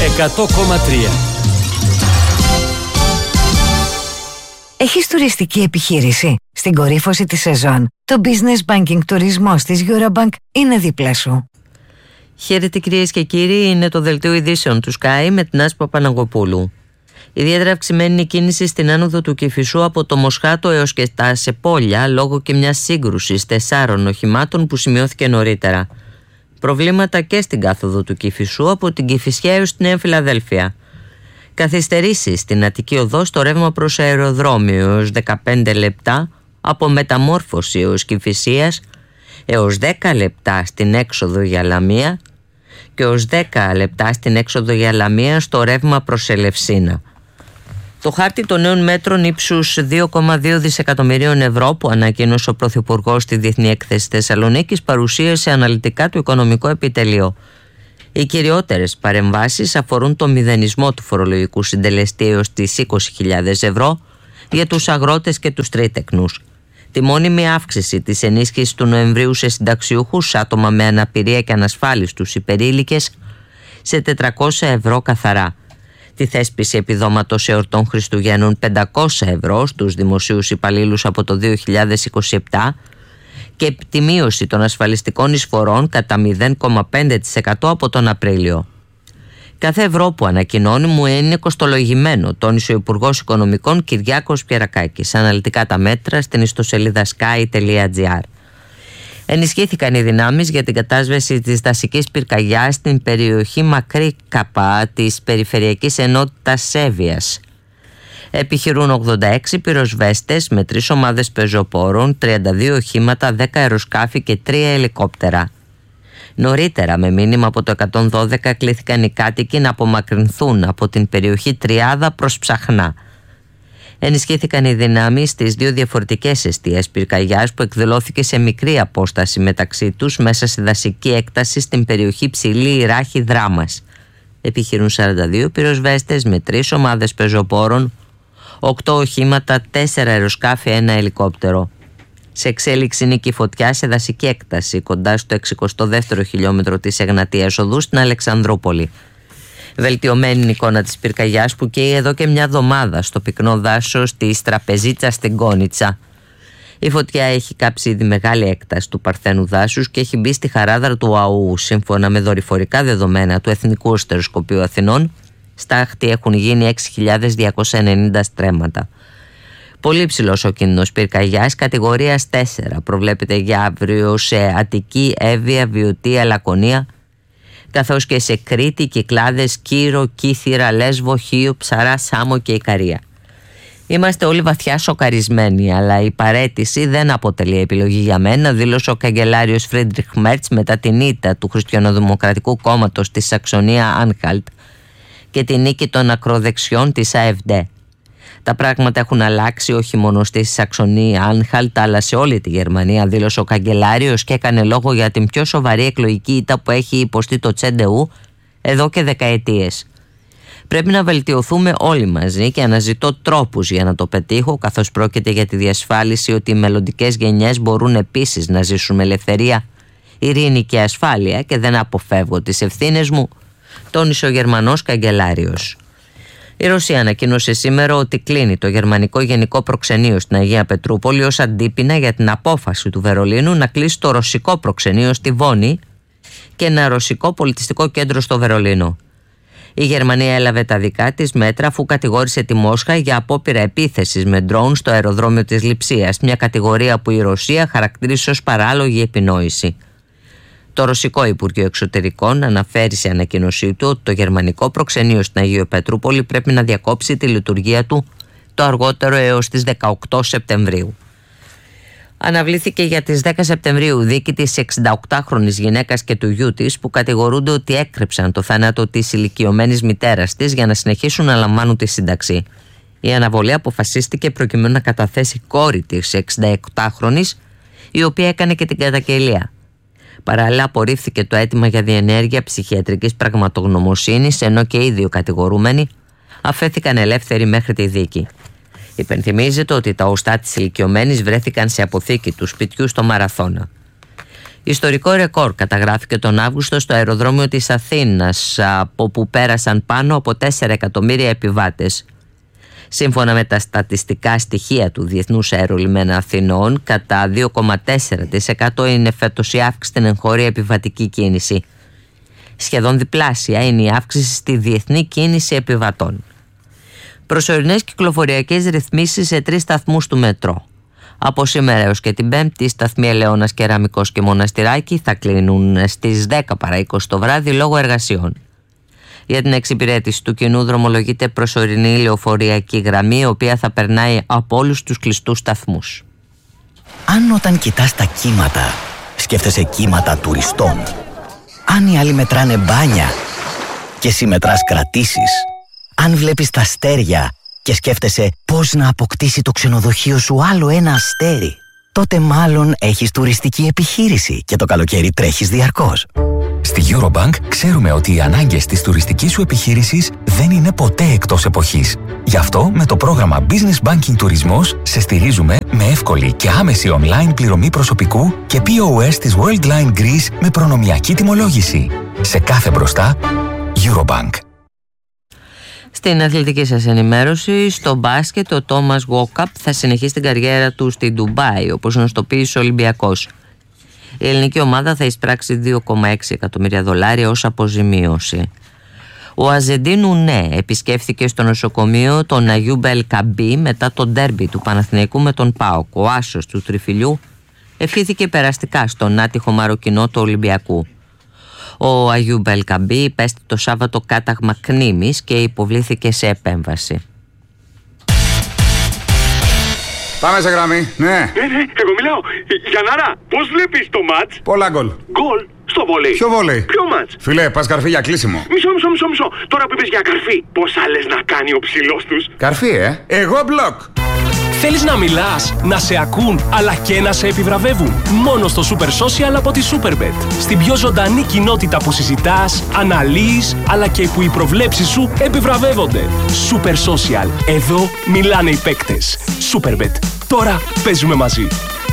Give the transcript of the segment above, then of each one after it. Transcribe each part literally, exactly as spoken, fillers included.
εκατό κόμμα τρία. Έχεις τουριστική επιχείρηση? Στην κορύφωση της σεζόν, το Business Banking τουρισμός της Eurobank είναι δίπλα σου. Χαίρετε κυρίες και κύριοι, είναι το δελτίο ειδήσεων του Sky με την Άσπα Παναγοπούλου. Ιδιαίτερα αυξημένη είναι η κίνηση στην άνοδο του Κηφισού από το Μοσχάτο έως και τα Σεπόλια λόγω και μιας σύγκρουσης τεσσάρων οχημάτων που σημειώθηκε νωρίτερα. Προβλήματα και στην κάθοδο του Κηφισού από την Κηφισιά έως τη Νέα Φιλαδέλφια. Καθυστερήσεις στην Αττική Οδό στο ρεύμα προς αεροδρόμιο έως δεκαπέντε λεπτά, από Μεταμόρφωση έως Κηφισίας έως δέκα λεπτά στην έξοδο για Λαμία και έως δέκα λεπτά στην έξοδο για Λαμία στο ρεύμα προς Ελευσίνα. Το χάρτη των νέων μέτρων ύψους δύο κόμμα δύο δισεκατομμυρίων ευρώ που ανακοίνωσε ο Πρωθυπουργός στη Διεθνή Έκθεση Θεσσαλονίκης παρουσίασε αναλυτικά το οικονομικό επιτελείο. Οι κυριότερες παρεμβάσεις αφορούν το μηδενισμό του φορολογικού συντελεστή έως τις είκοσι χιλιάδες ευρώ για τους αγρότες και τους τρίτεκνους. Τη μόνιμη αύξηση της ενίσχυσης του Νοεμβρίου σε συνταξιούχους, άτομα με αναπηρία και ανασφάλιστους υπερήλικες σε τετρακόσια ευρώ καθαρά. Τη θέσπιση επιδόματος εορτών Χριστουγέννων πεντακόσια ευρώ στους δημοσίους υπαλλήλους από το δύο χιλιάδες είκοσι επτά και τη μείωση των ασφαλιστικών εισφορών κατά μηδέν κόμμα πέντε τοις εκατό από τον Απρίλιο. Κάθε ευρώ που ανακοινώνει μου είναι κοστολογημένο, τόνισε ο Υπουργός Οικονομικών Κυριάκος Πιερακάκης. Αναλυτικά τα μέτρα στην ιστοσελίδα sky τελεία gr. Ενισχύθηκαν οι δυνάμεις για την κατάσβεση της δασικής πυρκαγιάς στην περιοχή Μακρύ Καπά της Περιφερειακής Ενότητας Σέβειας. Επιχειρούν ογδόντα έξι πυροσβέστες με τρεις ομάδες πεζοπόρων, τριάντα δύο οχήματα, δέκα αεροσκάφη και τρία ελικόπτερα. Νωρίτερα, με μήνυμα από το εκατόν δώδεκα, κλήθηκαν οι κάτοικοι να απομακρυνθούν από την περιοχή Τριάδα προς Ψαχνά. Ενισχύθηκαν οι δυνάμεις στις δύο διαφορετικές εστίες πυρκαγιάς που εκδηλώθηκε σε μικρή απόσταση μεταξύ τους μέσα στη δασική έκταση στην περιοχή Ψηλή Ιράχη Δράμας. Επιχειρούν σαράντα δύο πυροσβέστες με τρεις ομάδες πεζοπόρων, οκτώ οχήματα, τέσσερα αεροσκάφη, ένα ελικόπτερο. Σε εξέλιξη είναι και η φωτιά σε δασική έκταση κοντά στο εξηκοστό δεύτερο χιλιόμετρο της Εγνατίας Οδού στην Αλεξανδρούπολη. Βελτιωμένη είναι η εικόνα της πυρκαγιάς που καίει εδώ και μια εβδομάδα στο πυκνό δάσος της Τραπεζίτσας στην Κόνιτσα. Η φωτιά έχει κάψει ήδη μεγάλη έκταση του παρθένου δάσους και έχει μπει στη χαράδρα του ΑΟΥ. Σύμφωνα με δορυφορικά δεδομένα του Εθνικού Αστεροσκοπείου Αθηνών, στα άχτη έχουν γίνει έξι χιλιάδες διακόσια ενενήντα στρέμματα. Πολύ ψηλός ο κίνδυνος πυρκαγιάς κατηγορίας τέσσερα προβλέπεται για αύριο σε Αττική, Εύβοια, Βιωτία, Λακωνία, καθώς και σε Κρήτη, Κυκλάδες, Κύρο, Κύθυρα, Λέσβο, Χίο, Ψαρά, Σάμο και Ικαρία. Είμαστε όλοι βαθιά σοκαρισμένοι, αλλά η παραίτηση δεν αποτελεί επιλογή για μένα, δήλωσε ο καγκελάριος Φρίντριχ Μέρτς μετά την ήττα του Χριστιανοδημοκρατικού Κόμματος στη Σαξονία Άνχαλτ και την νίκη των ακροδεξιών της ΑΕΦΔΕ. Τα πράγματα έχουν αλλάξει όχι μόνο στη Σαξονία Άνχαλτ αλλά σε όλη τη Γερμανία, δήλωσε ο καγκελάριος και έκανε λόγο για την πιο σοβαρή εκλογική ήττα που έχει υποστεί το Τσέντεου εδώ και δεκαετίες. Πρέπει να βελτιωθούμε όλοι μαζί και αναζητώ τρόπους για να το πετύχω, καθώς πρόκειται για τη διασφάλιση ότι οι μελλοντικές γενιές μπορούν επίσης να ζήσουν με ελευθερία, ειρήνη και ασφάλεια και δεν αποφεύγω τις ευθύνες μου, τόνισε ο Γερμανός καγκελάριος. Η Ρωσία ανακοίνωσε σήμερα ότι κλείνει το γερμανικό γενικό προξενείο στην Αγία Πετρούπολη ως αντίπεινα για την απόφαση του Βερολίνου να κλείσει το ρωσικό προξενείο στη Βόνη και ένα ρωσικό πολιτιστικό κέντρο στο Βερολίνο. Η Γερμανία έλαβε τα δικά της μέτρα αφού κατηγόρησε τη Μόσχα για απόπειρα επίθεσης με ντρόουν στο αεροδρόμιο της Λειψίας, μια κατηγορία που η Ρωσία χαρακτήρισε ως παράλογη επινόηση. Το Ρωσικό Υπουργείο Εξωτερικών αναφέρει σε ανακοίνωσή του ότι το γερμανικό προξενείο στην Αγία Πετρούπολη πρέπει να διακόψει τη λειτουργία του το αργότερο έως τις δεκαοκτώ Σεπτεμβρίου. Αναβλήθηκε για τις δέκα Σεπτεμβρίου δίκη της εξηνταοκτάχρονης γυναίκας και του γιού της που κατηγορούνται ότι έκρυψαν το θάνατο της ηλικιωμένης μητέρας της για να συνεχίσουν να λαμβάνουν τη σύνταξη. Η αναβολή αποφασίστηκε προκειμένου να καταθέσει κόρη της εξηνταοκτάχρονης, η οποία έκανε και την καταγγελία. Παράλληλα, απορρίφθηκε το αίτημα για διενέργεια ψυχιατρικής πραγματογνωμοσύνης, ενώ και οι δύο κατηγορούμενοι αφέθηκαν ελεύθεροι μέχρι τη δίκη. Υπενθυμίζεται ότι τα οστά της ηλικιωμένης βρέθηκαν σε αποθήκη του σπιτιού στο Μαραθώνα. Ιστορικό ρεκόρ καταγράφηκε τον Αύγουστο στο αεροδρόμιο της Αθήνας, από όπου πέρασαν πάνω από τέσσερα εκατομμύρια επιβάτες. Σύμφωνα με τα στατιστικά στοιχεία του Διεθνούς Αερολιμένα Αθηνών, κατά δύο κόμμα τέσσερα τοις εκατό είναι φέτος η αύξηση στην εγχώρια επιβατική κίνηση. Σχεδόν διπλάσια είναι η αύξηση στη διεθνή κίνηση επιβατών. Προσωρινές κυκλοφοριακές ρυθμίσεις σε τρεις σταθμούς του μετρό. Από σήμερα έως και την Πέμπτη, οι σταθμοί Ελαιώνας, Κεραμικός και Μοναστηράκη θα κλείνουν στις δέκα παρά είκοσι το βράδυ λόγω εργασιών. Για την εξυπηρέτηση του κοινού δρομολογείται προσωρινή λεωφορειακή γραμμή, η οποία θα περνάει από όλους τους κλειστούς σταθμούς. Αν όταν κοιτάς τα κύματα, σκέφτεσαι κύματα τουριστών. Αν οι άλλοι μετράνε μπάνια και εσύ μετράς κρατήσεις. Αν βλέπεις τα αστέρια και σκέφτεσαι πώς να αποκτήσει το ξενοδοχείο σου άλλο ένα αστέρι, τότε μάλλον έχεις τουριστική επιχείρηση και το καλοκαίρι τρέχεις διαρκώς. Στη Eurobank ξέρουμε ότι οι ανάγκες της τουριστικής σου επιχείρησης δεν είναι ποτέ εκτός εποχής. Γι' αυτό με το πρόγραμμα Business Banking Τουρισμός σε στηρίζουμε με εύκολη και άμεση online πληρωμή προσωπικού και πι ο ες της Worldline Greece με προνομιακή τιμολόγηση. Σε κάθε μπροστά, Eurobank. Στην αθλητική σας ενημέρωση, στο μπάσκετ, ο Τόμας Γουόκαπ θα συνεχίσει την καριέρα του στη Ντουμπάι, όπως γνωστοποίησε ο Ολυμπιακός. Η ελληνική ομάδα θα εισπράξει δύο κόμμα έξι εκατομμύρια δολάρια ως αποζημίωση. Ο Αζεντίνου ναι επισκέφθηκε στο νοσοκομείο τον Αγιούμπ Ελ Καμπί μετά το ντέρμπι του Παναθηναϊκού με τον ΠΑΟΚ. Ο άσος του τριφυλιού ευχήθηκε περαστικά στον άτυχο Μαροκινό του Ολυμπιακού. Ο Αγιούμπ Ελ Καμπί υπέστη το Σάββατο κάταγμα κνήμης και υποβλήθηκε σε επέμβαση. Πάμε σε γραμμή, ναι. Ναι, ναι, εγώ μιλάω. Γιαννάρα, πώς βλέπεις το μάτς? Πολλά γκολ. Γκολ στο βόλεϊ. Ποιο βόλεϊ? Ποιο μάτς? Φιλέ, πας καρφί για κλείσιμο. Μισό, μισό, μισό, μισό. Τώρα που είπες για καρφί, πόσα λες να κάνει ο ψηλός τους? Καρφί, ε. Εγώ μπλοκ. Θέλεις να μιλάς, να σε ακούν, αλλά και να σε επιβραβεύουν? Μόνο στο Super Social από τη Superbet. Στην πιο ζωντανή κοινότητα που συζητάς, αναλύεις, αλλά και που οι προβλέψεις σου επιβραβεύονται. Super Social. Εδώ μιλάνε οι παίκτες. Superbet. Τώρα παίζουμε μαζί.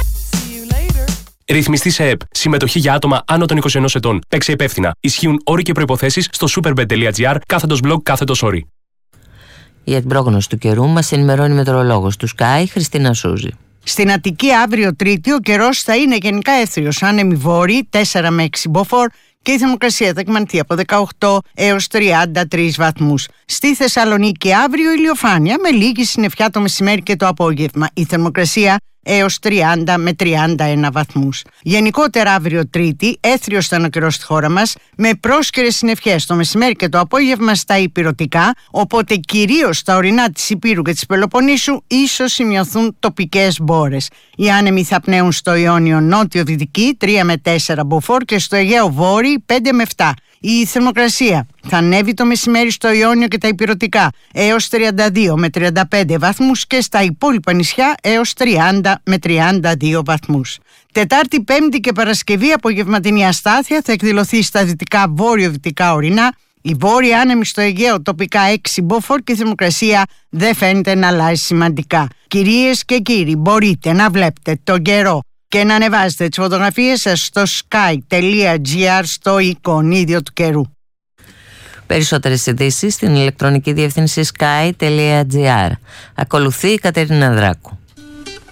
Ρυθμιστή σε ΕΠ. Συμμετοχή για άτομα άνω των είκοσι ενός ετών. Παίξε υπεύθυνα. Ισχύουν όροι και προϋποθέσεις στο superbet.gr κάθετος blog κάθετος όροι. Για την πρόγνωση του καιρού μας ενημερώνει η μετεωρολόγος του Sky, Χριστίνα Σούζη. Στην Αττική αύριο Τρίτη ο καιρός θα είναι γενικά έθριος, άνεμοι βόρειοι τέσσερα με έξι μποφόρ και η θερμοκρασία θα κυμανθεί από δεκαοκτώ έως τριάντα τρεις βαθμούς. Στη Θεσσαλονίκη αύριο ηλιοφάνεια με λίγη συννεφιά το μεσημέρι και το απόγευμα. Η θερμοκρασία έως τριάντα με τριάντα ένα βαθμούς. Γενικότερα αύριο Τρίτη έθριος θα είναι ο καιρός στη χώρα μας με πρόσκαιρες συννεφιές το μεσημέρι και το απόγευμα στα ηπειρωτικά, οπότε κυρίως στα ορεινά της Ηπείρου και της Πελοποννήσου ίσως σημειωθούν τοπικές μπόρες. Οι άνεμοι θα πνέουν στο Ιόνιο νότιο-δυτική τρία με τέσσερα μποφόρ και στο Αιγαίο βόρειο πέντε με επτά. Η θερμοκρασία θα ανέβει το μεσημέρι στο Ιόνιο και τα ηπειρωτικά έως τριάντα δύο με τριάντα πέντε βαθμούς και στα υπόλοιπα νησιά έως τριάντα με τριάντα δύο βαθμούς. Τετάρτη, Πέμπτη και Παρασκευή απογευματινή αστάθεια θα εκδηλωθεί στα δυτικά βόρειο-δυτικά ορεινά. Η βόρεια άνεμη στο Αιγαίο τοπικά έξι μποφόρ και η θερμοκρασία δεν φαίνεται να αλλάζει σημαντικά. Κυρίες και κύριοι, μπορείτε να βλέπετε τον καιρό και να ανεβάζετε τις φωτογραφίες σας στο sky.gr στο εικονίδιο του καιρού. Περισσότερες ειδήσεις στην ηλεκτρονική διεύθυνση sky.gr. Ακολουθεί η Κατερίνα Δράκου.